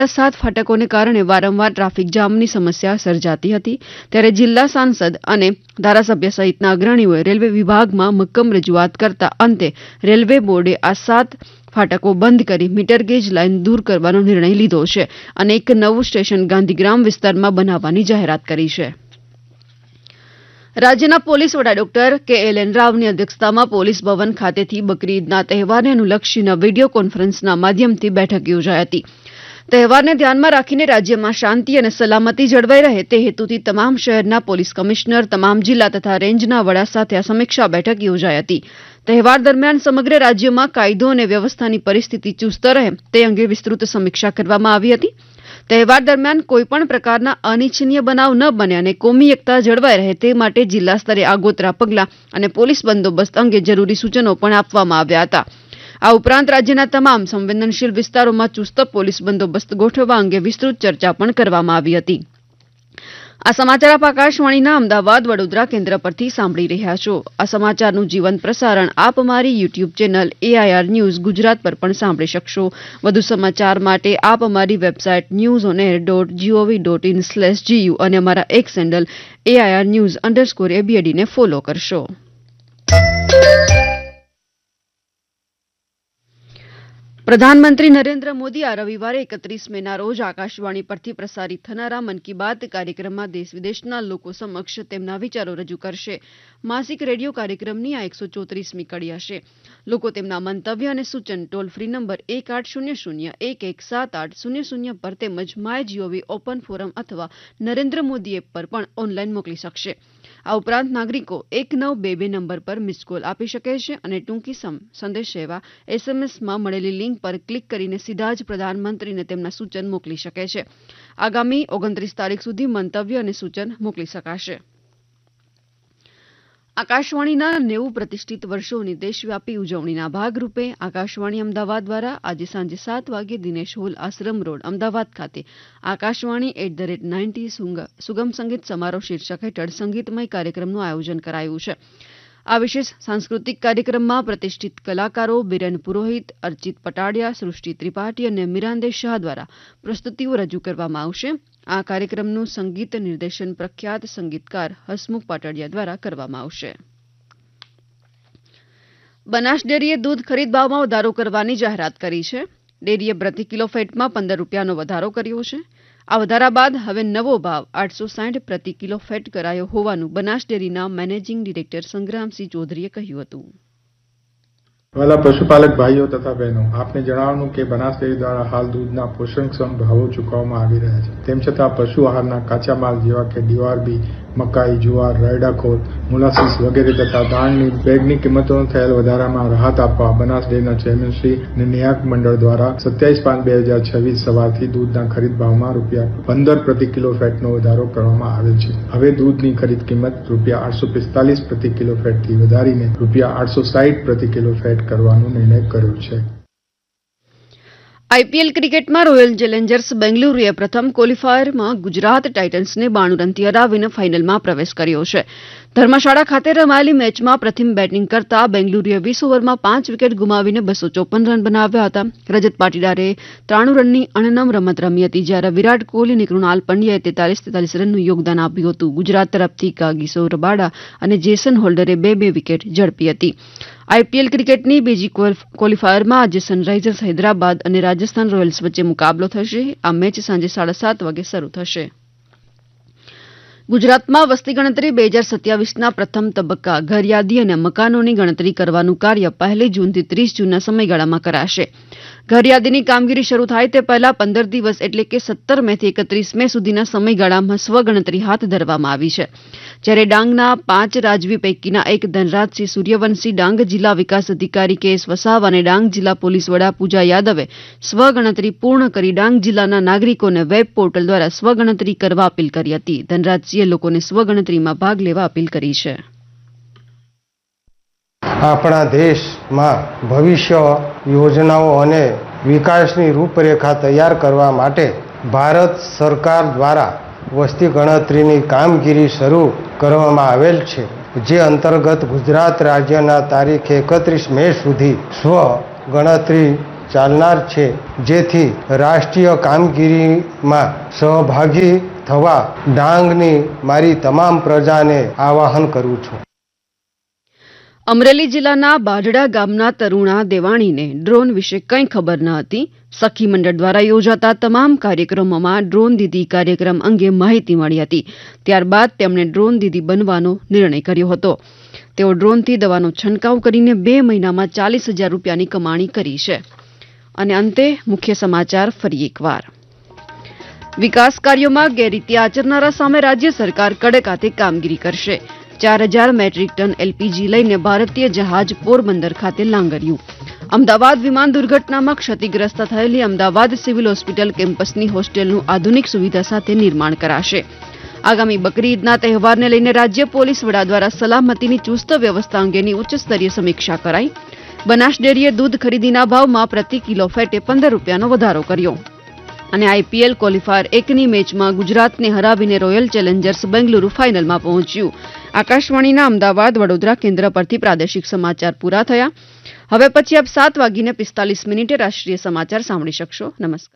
7 ફાટકોને કારણે વારંવાર ટ્રાફિક જામની સમસ્યા સર્જાતી હતી, ત્યારે જિલ્લા સાંસદ અને ધારાસભ્ય સહિતના અગ્રણીઓએ રેલવે વિભાગમાં મક્કમ રજૂઆત કરતા અંતે રેલવે બોર્ડે આ 7 ફાટકો બંધ કરી મીટર ગેજ લાઇન દૂર કરવાનો નિર્ણય લીધો છે અને એક નવું સ્ટેશન ગાંધીગ્રામ વિસ્તારમાં બનાવવાની જાહેરાત કરી છે. રાજ્યના પોલીસ વડા ડોક્ટર કે.એલ.એન. રાવની અધ્યક્ષતામાં પોલીસ ભવન ખાતેથી બકરી ઈદના તહેવારને અનુલક્ષીને વિડીયો કોન્ફરન્સના માધ્યમથી બેઠક યોજાઈ હતી. તહેવારને ધ્યાનમાં રાખીને રાજ્યમાં શાંતિ અને સલામતી જળવાઈ રહે તે હેતુથી તમામ શહેરના પોલીસ કમિશનર, તમામ જિલ્લા તથા રેન્જના વડા સાથે આ સમીક્ષા બેઠક યોજાઈ હતી. તહેવાર દરમિયાન સમગ્ર રાજ્યમાં કાયદો અને વ્યવસ્થાની પરિસ્થિતિ ચુસ્ત રહે તે અંગે વિસ્તૃત સમીક્ષા કરવામાં આવી હતી. તહેવાર દરમિયાન કોઈપણ પ્રકારના અનિચ્છનીય બનાવ ન બને અને કોમી એકતા જળવાઈ રહે તે માટે જિલ્લા સ્તરે આગોતરા પગલાં અને પોલીસ બંદોબસ્ત અંગે જરૂરી સૂચનો પણ આપવામાં આવ્યા હતા. આ ઉપરાંત રાજ્યના તમામ સંવેદનશીલ વિસ્તારોમાં ચુસ્ત પોલીસ બંદોબસ્ત ગોઠવવા અંગે વિસ્તૃત ચર્ચા પણ કરવામાં આવી હતી. આ સમાચાર આપ આકાશવાણીના અમદાવાદ વડોદરા કેન્દ્ર પરથી સાંભળી રહ્યા છો. આ સમાચારનું જીવંત પ્રસારણ આપ અમારી YouTube channel AIR news Gujarat પર પણ સાંભળી શકશો. વધુ સમાચાર માટે આપ અમારી વેબસાઇટ news.on.air.gov.in/gu અને અમારા એક્સ હેન્ડલ AIR_news_ABD ને ફોલો કરશો. પ્રધાનમંત્રી નરેન્દ્ર મોદી આ રવિવારે 31 મેના રોજ આકાશવાણી પરથી પ્રસારિત થનારા મન કી બાત કાર્યક્રમમાં દેશ વિદેશના લોકો સમક્ષ તેમના વિચારો રજૂ કરશે. માસિક રેડિયો કાર્યક્રમની આ 134મી કડી હશે. લોકો તેમના મંતવ્ય અને સૂચન ટોલ ફ્રી નંબર 1800117800 પર તેમજ માય GOV ઓપન ફોરમ અથવા નરેન્દ્ર મોદી એપ પર પણ ઓનલાઈન મોકલી શકશે. આ ઉપરાંત નાગરિકો 1922 નંબર પર મિસ કોલ આપી શકે છે અને ટૂંકી સંદેશ સેવા SMS માં મળેલી લિંક પર ક્લિક કરીને સીધા જ પ્રધાનમંત્રીને તેમના સૂચન મોકલી શકે છે. આગામી 29 તારીખ સુધી મંતવ્ય અને સૂચન મોકલી શકાશે. આકાશવાણીના 90 પ્રતિષ્ઠિત વર્ષોની દેશવ્યાપી ઉજવણીના ભાગરૂપે આકાશવાણી અમદાવાદ દ્વારા આજે સાંજે 7 વાગે દિનેશ હોલ આશ્રમ રોડ અમદાવાદ ખાતે આકાશવાણી @90 સુગમ સંગીત સમારોહ શીર્ષક હેઠળ સંગીતમય કાર્યક્રમનું આયોજન કરાયું છે. આ વિશેષ સાંસ્કૃતિક કાર્યક્રમમાં પ્રતિષ્ઠિત કલાકારો બિરેન પુરોહિત, અર્ચિત પટાડિયા, સૃષ્ટિ ત્રિપાઠી અને મિરાંદે શાહ દ્વારા પ્રસ્તુતિઓ રજૂ કરવામાં આવશે. આ કાર્યક્રમનું સંગીત નિર્દેશન પ્રખ્યાત સંગીતકાર હસમુખ પાટડિયા દ્વારા કરવામાં આવશે. બનાસ ડેરીએ દૂધ ખરીદ ભાવમાં વધારો કરવાની જાહેરાત કરી છે. ડેરીએ પ્રતિ કિલો ફેટમાં 15 રૂપિયાનો વધારો કર્યો છે. આ વધારા બાદ હવે નવો ભાવ 860 પ્રતિ કિલો ફેટ કરાયો હોવાનું બનાસ ડેરીના મેનેજિંગ ડિરેક્ટર સંગ્રામસિંહ ચૌધરીએ કહ્યું હતું. वाला पशुपालक भाइयों तथा बहनों, आपने जણાવવાનું કે બનાસ ડેરી દ્વારા હાલ દૂધના પોષણક્ષમ ભાવો ચૂકવવામાં આવી રહ્યા છે. તેમ છતાં પશુ આહારના કાચા માલ જેવા કે DRB, મકાઈ, જુવાર, રાયડાખોર, મોલાસીસ વગેરે તથા દાણની બેગની કિંમતોનો થયેલ વધારામાં રાહત આપવા બનાસ ડેરીના ચેરમેન શ્રી અને નિયામક મંડળ દ્વારા 27/5/2026 સવારથી દૂધના ખરીદ ભાવમાં ₹15 પ્રતિ કિલો ફેટનો વધારો કરવામાં આવેલ છે. હવે દૂધની ખરીદ કિંમત ₹845 પ્રતિ કિલો ફેટથી વધારીને ₹860 પ્રતિ કિલો ફેટ કરવાનો નિર્ણય કર્યો છે. IPL ક્રિકેટમાં રોયલ ચેલેન્જર્સ બેંગલુરુએ પ્રથમ ક્વોલિફાયરમાં ગુજરાત ટાઇટન્સને 92 રનથી હરાવીને ફાઇનલમાં પ્રવેશ કર્યો છે. ધર્મશાળા ખાતે રમાયેલી મેચમાં પ્રથમ બેટિંગ કરતા બેંગલુરુએ 20 ઓવરમાં 5 વિકેટ ગુમાવીને 254 રન બનાવ્યા હતા. રજત પાટીદારે 93 રનની અણનમ રમત રમી હતી, જ્યારે વિરાટ કોહલી અને કૃણાલ પંડ્યાએ 43 રનનું યોગદાન આપ્યું હતું. ગુજરાત તરફથી કાગીસો રબાડા અને જેસન હોલ્ડરે 2 વિકેટ ઝડપી હતી. IPL ક્રિકેટની બીજી ક્વોલિફાયરમાં આજે સનરાઇઝર્સ હૈદરાબાદ અને રાજસ્થાન રોયલ્સ વચ્ચે મુકાબલો થશે. આ મેચ સાંજે 7:30 વાગે શરૂ થશે. ગુજરાતમાં વસ્તી ગણતરી 2027ના પ્રથમ તબક્કા ઘરયાદી અને મકાનોની ગણતરી કરવાનું કાર્ય 1 જૂનથી 30 જૂનના સમયગાળામાં કરાશે. ઘરયાદીની કામગીરી શરૂ થાય તે પહેલા 15 દિવસ એટલે કે 17 મેથી 31 મે સુધીના સમયગાળામાં સ્વગણતરી હાથ ધરવામાં આવી છે. જ્યારે ડાંગના 5 રાજવી પૈકીના એક ધનરાજસિંહ સૂર્યવંશી, ડાંગ જિલ્લા વિકાસ અધિકારી KS વસાવા અને ડાંગ જિલ્લા પોલીસ વડા પૂજા યાદવે સ્વગણતરી પૂર્ણ કરી ડાંગ જિલ્લાના નાગરિકોને વેબ પોર્ટલ દ્વારા સ્વગણતરી કરવા અપીલ કરી હતી. ધનરાજસિંહે લોકોને સ્વગણતરીમાં ભાગ લેવા અપીલ કરી છે. આપણા દેશમાં ભવિષ્ય યોજનાઓ અને વિકાસની રૂપરેખા તૈયાર કરવા માટે ભારત સરકાર દ્વારા વસ્તી ગણતરીની કામગીરી શરૂ કરવામાં આવેલ છે, જે અંતર્ગત ગુજરાત રાજ્યના તારીખ 31 મે સુધી સ્વ ગણતરી ચાલનાર છે, જેથી રાષ્ટ્રીય કામગીરીમાં સહભાગી થવા ડાંગની મારી તમામ પ્રજાને આવાહન કરું છું. અમરેલી જિલ્લાના બાઢડા ગામના તરુણા દેવાણીને ડ્રોન વિશે કંઈ ખબર ન હતી. સખી મંડળ દ્વારા યોજાતા તમામ કાર્યક્રમોમાં ડ્રોન દીદી કાર્યક્રમ અંગે માહિતી મળી હતી. ત્યારબાદ તેમણે ડ્રોન દીદી બનવાનો નિર્ણય કર્યો હતો. તેઓ ડ્રોનથી દવાનો છંટકાવ કરીને 2 મહિનામાં 40,000 રૂપિયાની કમાણી કરી છે. અને અંતે મુખ્ય સમાચાર ફરી એકવાર. વિકાસ કાર્યોમાં ગેરરીતિ આચરનારા સામે રાજ્ય સરકાર કડક હાથે કામગીરી કરશે. 4,000 મેટ્રિક ટન એલપીજી લઈને ભારતીય જહાજ પોરબંદર ખાતે લાંગર્યું. અમદાવાદ વિમાન દુર્ઘટનામાં ક્ષતિગ્રસ્ત થયેલી અમદાવાદ સિવિલ હોસ્પિટલ કેમ્પસની હોસ્ટેલનું આધુનિક સુવિધા સાથે નિર્માણ કરાશે. આગામી બકરી ઈદના તહેવારને લઈને રાજ્ય પોલીસ વડા દ્વારા સલામતીની ચુસ્ત વ્યવસ્થા અંગેની ઉચ્ચસ્તરીય સમીક્ષા કરાઈ. બનાસ ડેરીએ દૂધ ખરીદીના ભાવમાં પ્રતિ કિલો ફેટે 15 રૂપિયાનો વધારો કર્યો. અને આઈપીએલ ક્વોલિફાયર 1ની મેચમાં ગુજરાતને હરાવીને રોયલ ચેલેન્જર્સ બેંગલુરુ ફાઇનલમાં પહોંચ્યું. આકાશવાણીના અમદાવાદ વડોદરા કેન્દ્ર પરથી પ્રાદેશિક સમાચાર પૂરા થયા. હવે પછી આપ 7:45 રાષ્ટ્રીય સમાચાર સાંભળી શકશો. નમસ્કાર.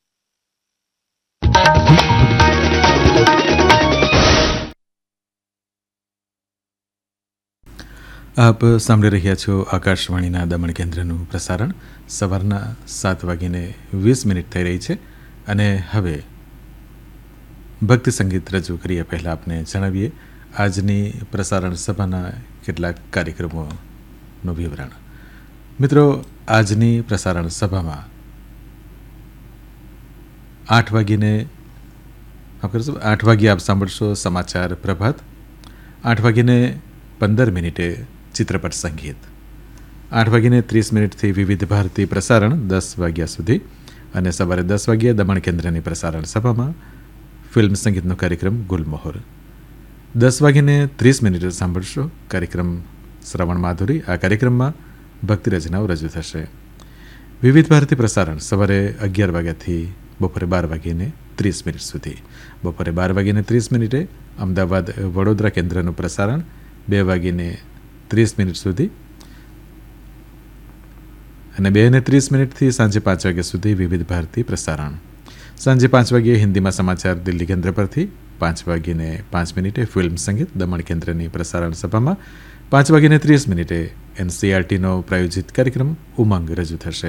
આપ સાંભળી રહ્યા છો આકાશવાણીના દમણ કેન્દ્રનું પ્રસારણ. સવારના 7:20 થઈ રહી છે અને હવે ભક્તિ સંગીત રજૂ કરીએ પહેલાં આપને જણાવીએ આજની પ્રસારણ સભાના કેટલાક કાર્યક્રમોનું વિવરણ. મિત્રો, આજની પ્રસારણ સભામાં 8 વાગ્યે આપ સાંભળશો સમાચાર પ્રભાત. 8:15 ચિત્રપટ સંગીત. 8:30 વિવિધ ભારતી પ્રસારણ 10 વાગ્યા સુધી અને સવારે 10 વાગ્યે દમણ કેન્દ્રની પ્રસારણ સભામાં ફિલ્મ સંગીતનો કાર્યક્રમ ગુલમોહર. 10:30 સાંભળશો કાર્યક્રમ શ્રવણ માધુરી. આ કાર્યક્રમમાં ભક્તિ રચનાઓ રજૂ થશે. વિવિધ ભારતી પ્રસારણ સવારે 11 વાગ્યાથી બપોરે 12:30 સુધી. બપોરે 12:30 અમદાવાદ વડોદરા કેન્દ્રનું પ્રસારણ 2:30 સુધી અને 2:30 સાંજે 5 વાગ્યા સુધી વિવિધ ભારતી પ્રસારણ. સાંજે 5 વાગ્યે હિન્દીમાં સમાચાર દિલ્હી કેન્દ્ર પરથી. 5:05 ફિલ્મ સંગીત દમણ કેન્દ્રની પ્રસારણ સભામાં 5:30 એનસીઆરટીનો પ્રાયોજિત કાર્યક્રમ ઉમંગ રજૂ થશે.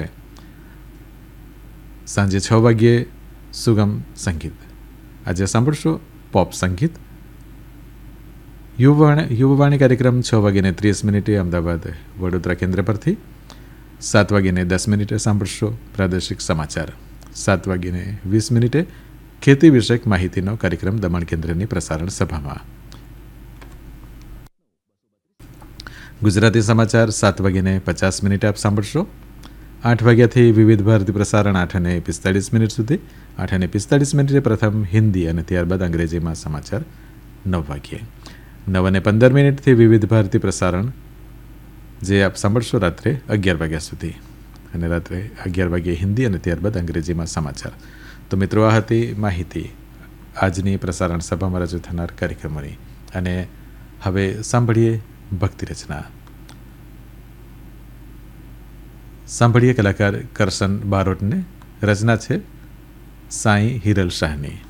સાંજે 6 વાગ્યે સુગમ સંગીત. આજે સાંભળશો પોપ સંગીત. યુવવાણી કાર્યક્રમ 6:30 અમદાવાદ વડોદરા કેન્દ્ર પરથી. 7:10 સાંભળશો પ્રાદેશિક સમાચાર. 7:20 ખેતી વિષયક માહિતીનો કાર્યક્રમ દમણ કેન્દ્રની પ્રસારણ સભામાં. ગુજરાતી સમાચાર 7:50 આપ સાંભળશો. 8 વાગ્યાથી વિવિધ ભારતી પ્રસારણ 8:45 સુધી. 8:45 પ્રથમ હિન્દી અને ત્યારબાદ અંગ્રેજીમાં સમાચાર 9 વાગ્યે. 9:15 વિવિધ ભારતી પ્રસારણ જે આપ સાંભળશો રાત્રે 11 વાગ્યા સુધી અને રાત્રે 11 વાગ્યે હિન્દી અને ત્યારબાદ અંગ્રેજીમાં સમાચાર. તો મિત્રો, આ હતી માહિતી આજની પ્રસારણ સભામાં રજૂ થનાર કાર્યક્રમોની. અને હવે સાંભળીએ ભક્તિ રચના. સાંભળીએ કલાકાર કરશન બારોટને. રચના છે સાંઈ હિરલ શાહની.